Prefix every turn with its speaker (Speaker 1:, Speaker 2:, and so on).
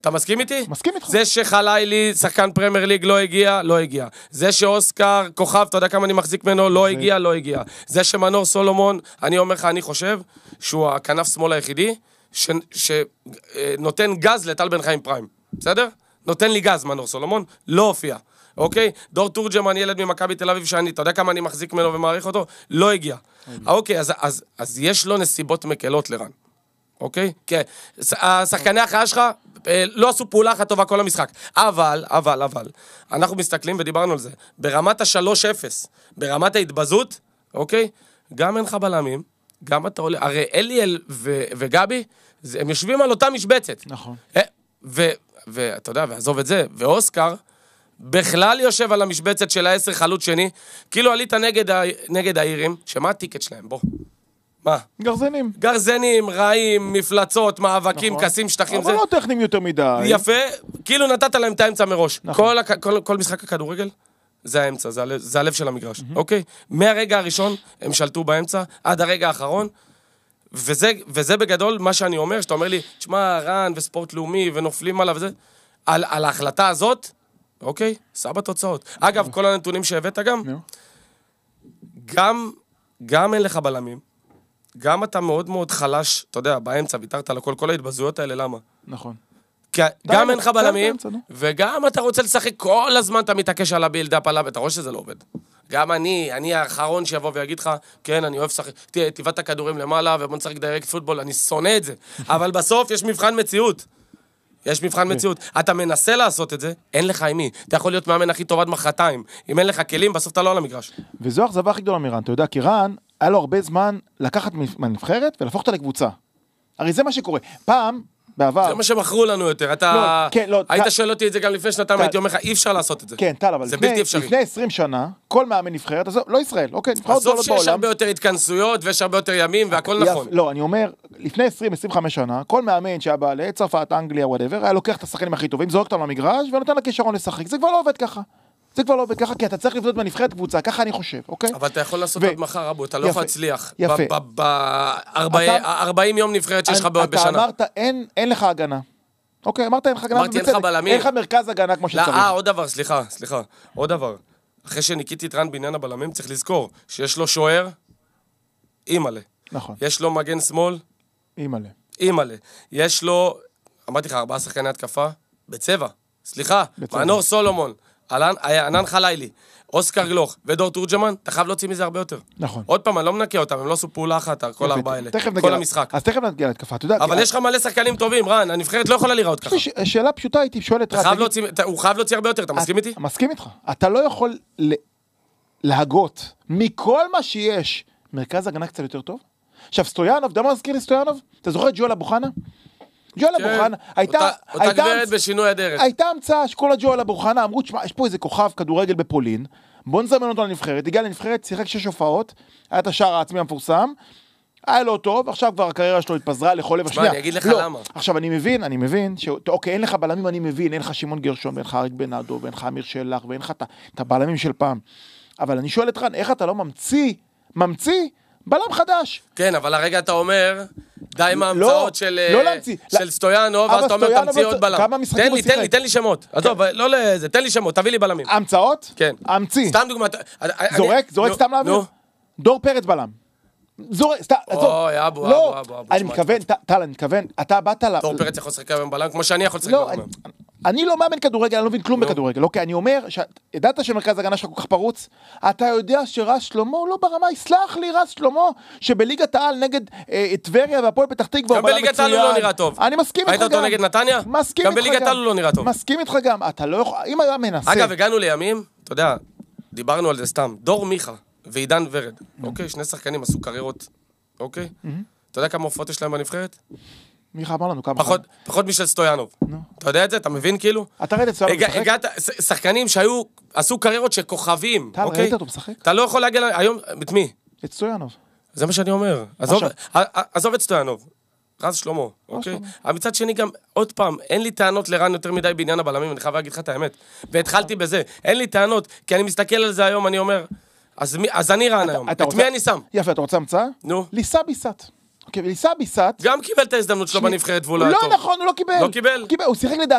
Speaker 1: אתה מסכים איתי?
Speaker 2: מסכים איתך.
Speaker 1: זה שחלילי, שחקן פרמייר ליג, לא הגיע, לא הגיע. זה שאוסקר, כוכב, אתה יודע כמה אני מחזיק ממנו, לא הגיע, לא הגיע. זה שמנור סולומון, אני אומר לך, אני חושב שהוא הכנף שמאל היחידי, שנותן גז לטל בן חיים פריים. בסדר? נותן לי גז, מנור סולומון, לא הופיע. אוקיי? דור תורג'מן, ילד ממכבי תל אביב שאני, אתה יודע כמה אני מחזיק ממנו ומעריך אותו? לא הגיע. אוקיי, אז יש לו נסיבות מקלות לרן. אוקיי? כן. השחקני החיה שלך לא עשו פעולה אחת טובה כל המשחק. אבל, אנחנו מסתכלים ודיברנו על זה. ברמת ה-3-0, ברמת ההתבזות, אוקיי? גם אין לך בלמים, גם אתה עולה, הרי אליאל וגבי, הם יושבים על אותה משבצת.
Speaker 2: נכון.
Speaker 1: ואתה יודע, ועזוב את זה, ואוסקר, בכלל יושב על המשבצת של ה-10 חלוץ שני, כאילו עלית נגד האירים, שמה הטיקט שלהם? בוא. מה? גרזנים, רעים, מפלצות, מאבקים, קסים, שטחים.
Speaker 2: אבל לא טכניים יותר מדי.
Speaker 1: יפה, כאילו נתת להם את האמצע מראש. כל משחק הכדורגל, זה האמצע, זה הלב של המגרש, אוקיי? מהרגע הראשון הם שלטו באמצע, עד הרגע האחרון, וזה בגדול מה שאני אומר, שאתה אומר לי, תשמע, רן וספורט לאומי ונופלים עליו וזה, על ההחלטה הזאת, אוקיי? סבא תוצאות. אגב, כל הנתונים שהבאת גם אין לך בלמים, גם אתה מאוד מאוד חלש, אתה יודע, באמצע, ויתרת על כל ההתבזויות האלה, למה?
Speaker 2: נכון.
Speaker 1: גם אין לך בלמים, וגם אתה רוצה לשחק כל הזמן, אתה מתעקש על הבילדאפ עליו, ואתה רואה שזה לא עובד. גם אני האחרון שיבוא ויגיד לך, כן, אני אוהב לשחק, תיבד את הכדורים למעלה, ובוא נשחק דיירקט פוטבול, אני שונא את זה. אבל בסוף יש מבחן מציאות. יש מבחן מציאות. אתה מנסה לעשות את זה, אין לך עם מי. אתה יכול להיות מאמן הכי טוב עד מחרתיים. אם אין לך כלים, בסוף אתה לא על המגרש.
Speaker 2: וזו האכזבה הכי גדולה מרן. אתה יודע, כי רן, היה לו הרבה זמן לקחת מהנבחרת ולהפוך אותה לקבוצה. הרי זה מה שקורה. פעם, בעבר...
Speaker 1: זה מה שמכרו לנו יותר. אתה... היית שואל אותי את זה גם לפני שנתיים, הייתי אומר לך, אי אפשר לעשות את זה.
Speaker 2: כן, טל, אבל לפני 20 שנה, כל מאמן נבחרת, לא ישראל, אוקיי, נבחרות גדולות בעולם.
Speaker 1: בסוף שיש הרבה יותר התכנסויות, ויש הרבה יותר ימים, והכל נכון.
Speaker 2: לא, אני אומר, לפני 20-25 שנה, כל מאמן שהיה בא לצרפת, אנגליה, whatever, היה לוקח את השחקנים הכי טובים, זורק אותם למגרש, ונותן לכישרון לשחק. זה כבר לא עובד ככה. זה כבר לא עובד ככה, כי אתה צריך לבנות בנבחרת קבוצה, ככה אני חושב, אוקיי?
Speaker 1: אבל אתה יכול לעשות עד מחר, אבו, אתה לא יכול להצליח. יפה. ב-40 יום נבחרת שיש לך בשנה.
Speaker 2: אתה אמרת, אין לך הגנה. אוקיי, אמרת אין לך הגנה.
Speaker 1: אמרתי, אין לך בלמים.
Speaker 2: אין לך מרכז הגנה כמו שצריך.
Speaker 1: עוד דבר, סליחה. עוד דבר. אחרי שניקיתי את רן בעניין הבלמים, צריך לזכור שיש לו שוער, אימאלה.
Speaker 2: נכון.
Speaker 1: יש לו מגן שמאל, אימאלה. יש לו, אמרתי לך, 4 שחקני התקפה, בצבע. סליחה, מנור סולומון. ענן חלילי, אוסקר גלוך ודור תורג'מן, אתה חייב להוציא מזה הרבה יותר.
Speaker 2: נכון.
Speaker 1: עוד פעם, אני לא מנקה אותם, הם לא עשו פעולה אחת, כל 4 האלה, כל המשחק.
Speaker 2: אז תכף נגיע להתקפה, אתה יודע.
Speaker 1: אבל יש לך מלא שחקנים טובים, רן, הנבחרת לא יכולה להיראות ככה.
Speaker 2: שאלה פשוטה הייתי שואלת,
Speaker 1: הוא חייב להוציא הרבה יותר, אתה מסכים איתי?
Speaker 2: מסכים איתך. אתה לא יכול להגות מכל מה שיש, מרכז הגנה קצת יותר טוב? עכשיו, סטויאנוב, אתה מזכיר לי סטויאנוב? אתה זוכר את ג'ואל אבו חנה? ג'ואל אבו חנה,
Speaker 1: אותה גברת בשינוי הדרך.
Speaker 2: הייתה המצאה שכל הג'ואל אבו חנה אמרו, יש פה איזה כוכב כדורגל בפולין, בוא נזמן אותו לנבחרת, הגיע לנבחרת, שיחק 6 הופעות, היה את השער העצמי המפורסם, היה לו טוב, עכשיו כבר הקריירה שלו התפזרה לכל לב השנייה.
Speaker 1: אני אגיד לך למה.
Speaker 2: עכשיו אני מבין, אוקיי, אין לך בלמים, אני מבין, אין לך שמעון גרשון, ואין לך אריק בנאדו, ואין לך אמיר שלח, ואין לך את הבלמים של פעם. אבל אני שואל את רן, איך אתה לא ממציא בלם חדש?
Speaker 1: כן, אבל הרגע אתה אומר, די עם ההמצאות של סטויאנוב, אז אתה אומר, תמציא עוד בלם. תן לי שמות. עזוב, לא לזה, תן לי שמות, תביא לי בלמים.
Speaker 2: המצאות?
Speaker 1: כן.
Speaker 2: המציא.
Speaker 1: סתם דוגמא.
Speaker 2: זורק סתם להעביר? דור פרץ בלם. אני מתכוון, אתה באת
Speaker 1: דור פרץ יכול לשחק היום בלם, כמו שאני יכול לשחק בלם.
Speaker 2: אני לא מאמן כדורגל, אני לא מבין כלום בכדורגל, אוקיי, אני אומר, ידעת שמרכז הגנה שלך כל כך פרוץ, אתה יודע שרז שלמה לא ברמה, יסלח לי רז שלמה, שבליגת העל נגד טבריה והפועל פתח תקווה,
Speaker 1: גם בליגת העל הוא לא נראה טוב.
Speaker 2: אני מסכים איתך גם.
Speaker 1: ראית אותו נגד נתניה? גם בליגת העל הוא לא נראה טוב.
Speaker 2: מסכים איתך גם, אתה לא יכול, אם היה מנסה.
Speaker 1: אגב, הגענו לימים, אתה יודע, דיברנו על זה סתם, דור מיכה ועידן ורד, אוקיי, 2 שחקנים עשו קריירות, אוקיי? אתה יודע כמה הופעות יש להם בנבחרת?
Speaker 2: מיכה אמר לנו כמה.
Speaker 1: פחות משל סטויאנוב. אתה יודע את זה? אתה מבין כאילו?
Speaker 2: אתה ראית את סטויאנוב משחק?
Speaker 1: הגעת, שחקנים עשו קריירות שכוכבים,
Speaker 2: אתה ראית אותו משחק?
Speaker 1: אתה לא יכול להגיע היום, את מי?
Speaker 2: את סטויאנוב.
Speaker 1: זה מה שאני אומר. עזוב את סטויאנוב. רז שלמה, אוקיי? אבל מצד שני גם, עוד פעם, אין לי טענות לרן יותר מדי בעניין הבלמים, אני חייב להגיד לך את האמת. והתחלתי בזה. אין לי טענות, כי אני מסתכל על זה היום, אני אומר, אז אני רן היום. את מי אני שם?
Speaker 2: יפה, אתה רוצה המצאה?
Speaker 1: נו.
Speaker 2: ליסה ביסט. אוקיי, וליסה ביסט...
Speaker 1: גם קיבל את ההזדמנות שלו בנבחרת והוא לא היה טוב.
Speaker 2: לא נכון, הוא לא קיבל.
Speaker 1: לא קיבל?
Speaker 2: הוא שיחק לדעת.